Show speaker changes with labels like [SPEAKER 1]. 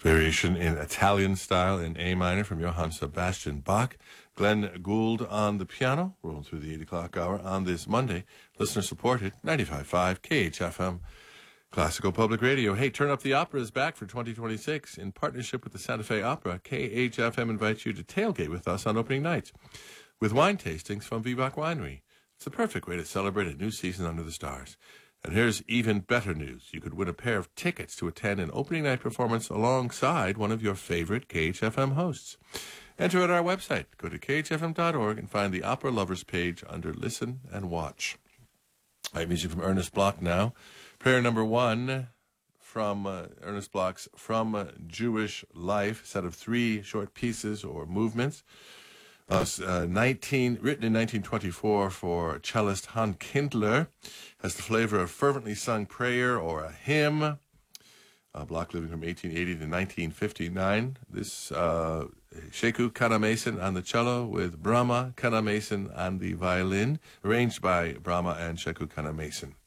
[SPEAKER 1] Variation in Italian style in A minor from Johann Sebastian Bach. Glenn Gould on the piano, rolling through the 8 o'clock hour on this Monday. Listener-supported, 95.5 KHFM, Classical Public Radio. Hey, Turn Up the Opera is back for 2026. In partnership with the Santa Fe Opera, KHFM invites you to tailgate with us on opening night with wine tastings from Vivak Winery. It's the perfect way to celebrate a new season under the stars. And here's even better news. You could win a pair of tickets to attend an opening night performance alongside one of your favorite KHFM hosts. Enter at our website. Go to khfm.org and find the Opera Lovers page under Listen and Watch. I have music from Ernest Bloch now. Prayer number 1 from Ernest Bloch's From Jewish Life, set of 3 short pieces or movements. Written in 1924 for cellist Han Kindler, has the flavor of fervently sung prayer or a hymn. Bloch living from 1880 to 1959. This Sheku Kanamason on the cello with Brahma Kanamason on the violin, arranged by Brahma and Sheku Kanamason.